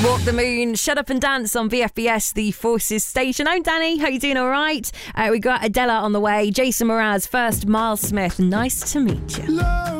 Walk the Moon, Shut Up and Dance on VFBS, the Forces station. I'm Danny. How you doing? All right? We got Adela on the way. Jason Mraz first. Miles Smith. Nice to meet you.